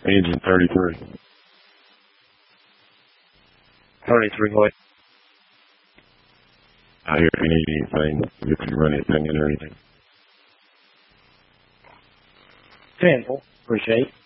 Engine 33. 33 what? Out here if you need anything, if you run anything and everything. 10, appreciate it.